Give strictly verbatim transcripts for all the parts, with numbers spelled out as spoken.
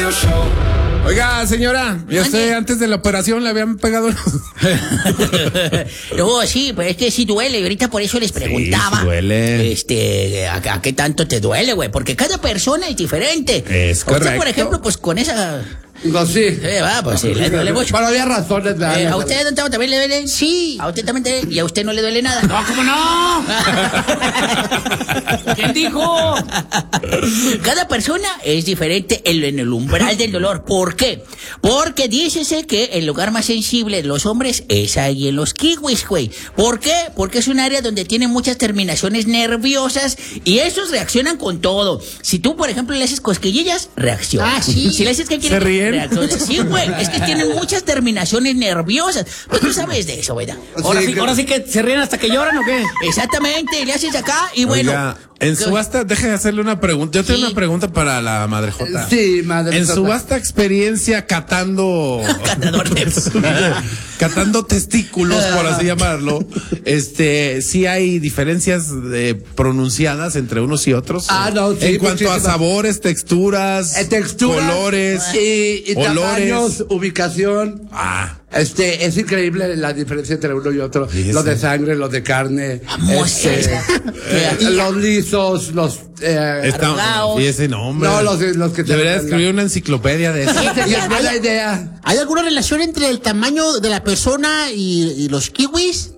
Radio Show. Oiga, señora, ¿y usted antes de la operación le habían pegado? No, sí, pues es que sí duele, y ahorita por eso les preguntaba. Sí, duele. Este, ¿a, a qué tanto te duele, güey? Porque cada persona es diferente. Es correcto. Usted, por ejemplo, pues con esa... No, sí. Eh, va, pues sí, le duele mucho. Pero había razones, ¿verdad? Eh, ¿A usted, don Tavo, también le duele? Sí. ¿A usted también te... y a usted no le duele nada? No, ¿cómo no? ¿Quién dijo? Cada persona es diferente en, en el umbral del dolor. ¿Por qué? Porque dícese que el lugar más sensible de los hombres es ahí en los kiwis, güey. ¿Por qué? Porque es un área donde tienen muchas terminaciones nerviosas y esos reaccionan con todo. Si tú, por ejemplo, le haces cosquillillas, reacciona. Ah, sí. Si le haces que quiere... ¿Se ríen? Reacciona. Sí, güey. Es que tienen muchas terminaciones nerviosas. Pues tú sabes de eso, ¿verdad? Ahora Sí, sí, que- ahora sí que se ríen hasta que lloran, ¿o qué? Exactamente. Le haces acá y bueno... Oiga, en ¿qué? subasta, déjeme hacerle una pregunta. Yo tengo Sí. una pregunta para la madre Jota. Sí, madre En Jota. su vasta experiencia catando... Catador de... catando testículos, por así llamarlo, este, sí hay diferencias eh, pronunciadas entre unos y otros. Ah, no, sí, En cuanto a muchísimas. sabores, texturas, Eh, texturas, colores, y, y olores. tamaños, ubicación. Ah, Este, es increíble la diferencia entre uno y otro. Sí, Los sí. de sangre, los de carne. Vamos, este, eh, los lisos, los... Eh, está, arrugados. y ese nombre. No, los, los que te- Debería escribir una enciclopedia de eso. Y es buena idea. ¿Hay alguna relación entre el tamaño de la persona y, y los kiwis?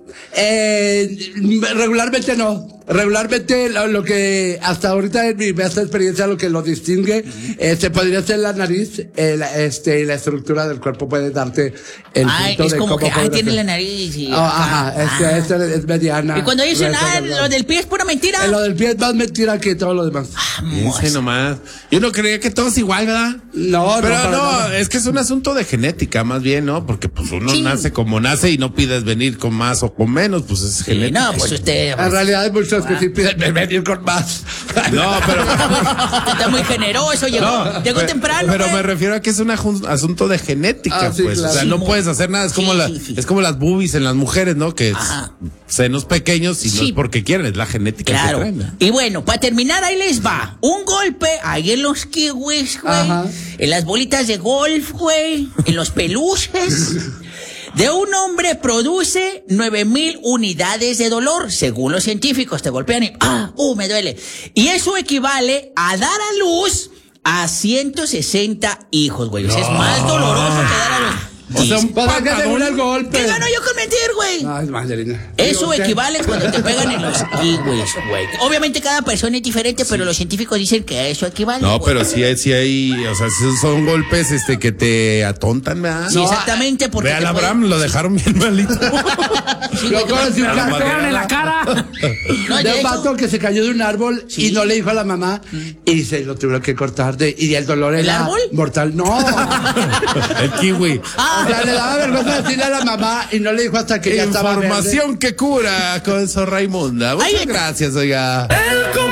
Eh, regularmente no. Regularmente lo, lo que hasta ahorita en mi vasta experiencia lo que lo distingue este podría ser la nariz, eh, la, este y la estructura del cuerpo puede darte el Ay, punto es de como cómo que, ay, puede tiene ser. la nariz y... Oh, ajá, este, Ah. este es mediana. Y cuando dicen, gruesa, ah, delgada. lo del pie es pura mentira. Eh, lo del pie es más mentira que todo lo demás. Ese nomás. Yo no creía que todo es igual, ¿verdad? No, Pero no, para no, nada. es que es un asunto de genética, más bien, ¿no? Porque pues uno Sí. nace como nace y no pides venir con más o con menos, pues es Sí, genética. no, pues usted... En realidad hay muchos que sí piden venir con más. No, pero... Usted está muy generoso, llegó, No, llegó pe- temprano. Pero pues. me refiero a que es un ajun- asunto de genética, Ah, sí, pues. claro. O sea, Sí, no muy- puedes hacer nada. Es como Sí, la, sí, sí. es como las boobies en las mujeres, ¿no? Que es Ajá. senos pequeños y no Sí. es porque quieren, es la genética Claro. que traen. Y bueno, para terminar, ahí les va. Un golpe ahí en los kiwis, güey. Ajá. En las bolitas de golf, güey. En los peluches. De un hombre produce nueve mil unidades de dolor, según los científicos. Te golpean y, ah, uh, me duele. Y eso equivale a dar a luz a ciento sesenta hijos, güey. O sea, es más doloroso que dar a luz. O sea, un Para que te patadón. el golpe. ¿Qué gano yo con mentir, güey? No, es mandarina. Eso Digo, ¿qué? equivale cuando te pegan en los kiwis, güey. Obviamente cada persona es diferente, pero los científicos dicen que eso equivale. No, güey. pero sí hay, sí hay, o sea, sí son golpes este que te atontan, ¿verdad? Sí, exactamente, porque Ve al te Abraham, pueden- lo dejaron bien malito. Sí, Lo güey, te acabo de decir, Pero cabrón. Pegan en la cara. No, de de un hecho- vato que se cayó de un árbol Sí. y no le dijo a la mamá y se lo tuvieron que cortar de, y el dolor ¿El era árbol? mortal. No. El kiwi. Ah, O sea, le daba vergüenza decirle a la mamá y no le dijo hasta que ya estaba verde. Información que cura con Sor Raimunda. Muchas Ay, gracias, oiga. El